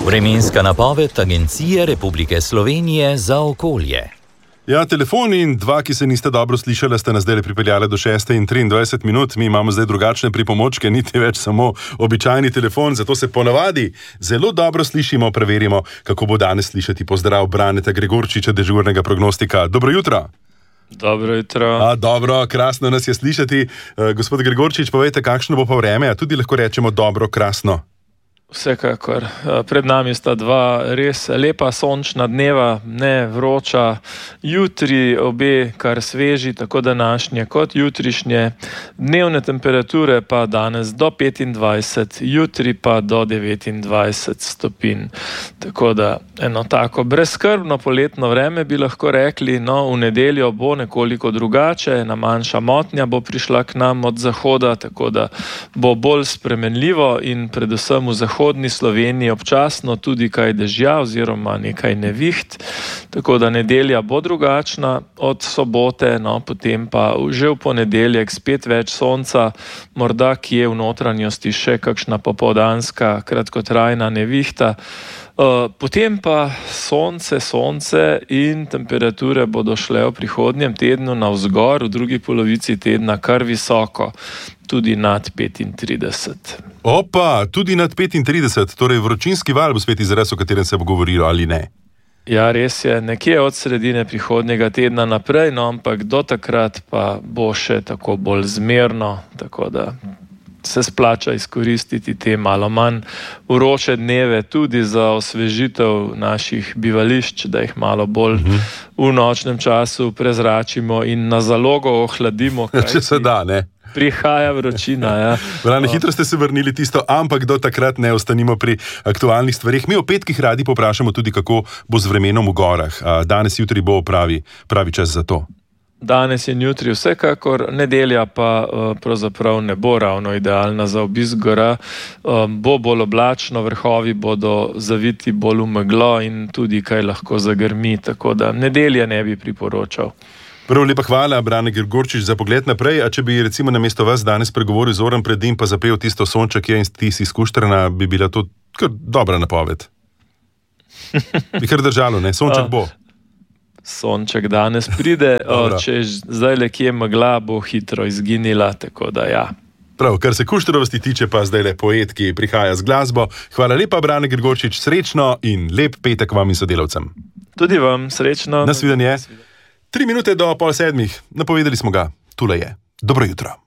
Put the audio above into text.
Vremenska napoved Agencije Republike Slovenije za okolje. Ja, telefon in dva, ki se niste dobro slišali, ste nas zdaj pripeljali do 6:23. Mi imamo zdaj drugačne pripomočke, niti več samo običajni telefon, zato se ponavadi zelo dobro slišimo, preverimo, kako bo danes slišati. Pozdrav Braneta Gregorčiča, dežurnega prognostika. Dobro jutro. Dobro jutro. Dobro, krasno nas je slišati. Gospod Gregorčič, povejte, kakšno bo pa vreme, a tudi lahko rečemo dobro, krasno. Vsekakor. Pred nami sta dva res lepa sončna dneva, ne vroča. Jutri obe kar sveži, tako današnje kot jutrišnje. Dnevne temperature pa danes do 25, jutri pa do 29 stopinj. Tako da eno tako brezskrbno poletno vreme bi lahko rekli. No, v nedeljo bo nekoliko drugače, ena manjša motnja bo prišla k nam od zahoda, tako da bo bolj spremenljivo in predvsem v zahodni Sloveniji občasno tudi kaj dežja oziroma nekaj neviht, tako da nedelja bo drugačna od sobote, no, potem pa že v ponedeljek spet več sonca, morda kje v notranjosti še kakšna popoldanska kratkotrajna nevihta. Potem pa sonce in temperature bodo šle v prihodnjem tednu navzgor, v drugi polovici tedna kar visoko, tudi nad 35. Opa, tudi nad 35, torej vročinski val bo spet izraz, o katerem se bo govorilo, ali ne? Ja, res je, nekje od sredine prihodnjega tedna naprej, no, ampak do takrat pa bo še tako bolj zmerno, tako da se splača izkoristiti te malo manj vroče dneve tudi za osvežitev naših bivališč, da jih malo bolj v nočnem času prezračimo in na zalogo ohladimo. Če se da, ne? Prihaja vročina, ja. Brane, hitro ste se vrnili tisto, ampak do takrat ne ostanimo pri aktualnih stvarih. Mi o petkih radi poprašamo tudi, kako bo z vremenom v gorah. Danes, jutri bo pravi čas za to. Danes in jutri vsekakor, nedelja pa pravzaprav ne bo ravno idealna za obisk gora. Bo bolj oblačno, vrhovi bodo zaviti bolj v meglo in tudi kaj lahko zagrmi, tako da nedelje ne bi priporočal. Prav lepa hvala, Brane Gregorčič, za pogled naprej. A če bi recimo namesto vas danes pregovoril Zoran Predin pa zapel tisto Sonček je in ti si skuštrana, bi bila to kar dobra napoved. Bi kar držalo, ne? Sonček bo. Sonček danes pride, če zdaj le kje megla, bo hitro izginila, tako da ja. Prav, kar se kuštrovasti tiče, pa zdaj le poet, ki prihaja z glasbo. Hvala lepa, Brane Gregorčič, srečno in lep petek vam in sodelavcem. Tudi vam, srečno. Nasvidenje. 3 minute do 6:30, napovedali smo ga, tule je. Dobro jutro.